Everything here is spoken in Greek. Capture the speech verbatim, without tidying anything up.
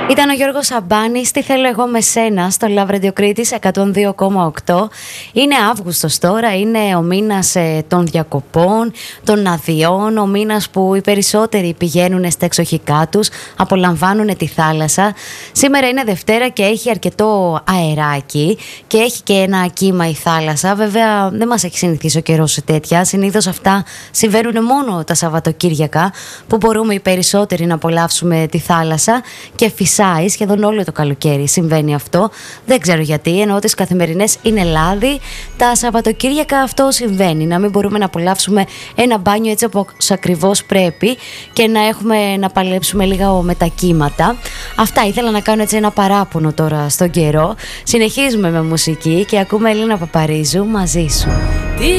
Ήταν ο Γιώργος Σαμπάνης, τι θέλω εγώ με σένα, στο Love Radio Κρήτης εκατόν δύο κόμμα οκτώ. Είναι Αύγουστος τώρα, είναι ο μήνας ε, των διακοπών, των αδειών, ο μήνας που οι περισσότεροι πηγαίνουν στα εξοχικά τους, απολαμβάνουν τη θάλασσα. Σήμερα είναι Δευτέρα και έχει αρκετό αεράκι και έχει και ένα κύμα η θάλασσα. Βέβαια δεν μας έχει συνηθίσει ο καιρός σε τέτοια, συνήθως αυτά συμβαίνουν μόνο τα Σαββατοκύριακα που μπορούμε οι περισσότεροι να απολαύσουμε τη θάλασσα και φυσάει σχεδόν όλο το καλοκαίρι συμβαίνει αυτό. Δεν ξέρω γιατί, ενώ τις καθημερινές είναι λάδι, τα Σαββατοκύριακα αυτό συμβαίνει. Να μην μπορούμε να απολαύσουμε ένα μπάνιο έτσι όπως ακριβώς πρέπει και να έχουμε να παλέψουμε λίγα με τα κύματα. Αυτά ήθελα να κάνω έτσι ένα παράπονο τώρα στον καιρό. Συνεχίζουμε με μουσική και ακούμε Έλληνα Παπαρίζου, μαζί σου. Τι